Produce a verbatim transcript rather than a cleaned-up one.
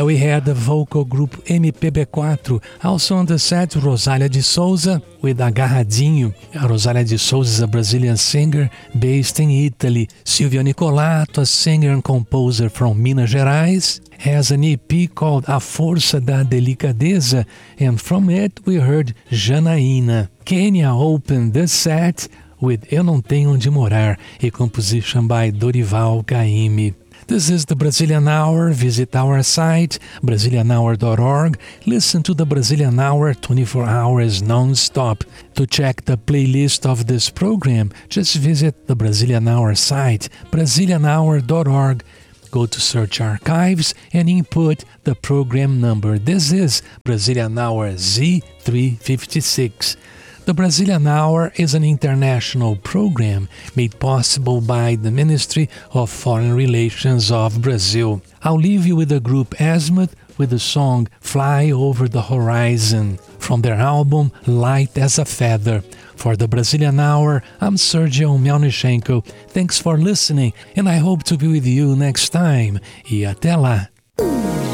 There we had the vocal group M P B four. Also on the set, Rosália de Souza with Agarradinho. Rosália de Souza is a Brazilian singer based in Italy. Silvio Nicolato, a singer and composer from Minas Gerais, has an E P called A Força da Delicadeza, and from it we heard Janaína. Kenya opened the set with Eu Não Tenho Onde Morar, a composition by Dorival Caymmi. This is the Brazilian Hour. Visit our site, Brazilian hour dot org. Listen to the Brazilian Hour twenty-four hours non-stop. To check the playlist of this program, just visit the Brazilian Hour site, Brazilian hour dot org. Go to Search Archives and input the program number. This is Brazilian Hour Z three fifty-six. The Brazilian Hour is an international program made possible by the Ministry of Foreign Relations of Brazil. I'll leave you with the group Azimuth with the song Fly Over the Horizon from their album Light as a Feather. For the Brazilian Hour, I'm Sergio Melnichenko. Thanks for listening, and I hope to be with you next time. E até lá!